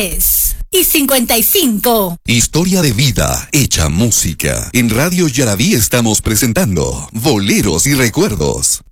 10:55. Historia de vida hecha música. En Radio Yaraví estamos presentando Boleros y Recuerdos.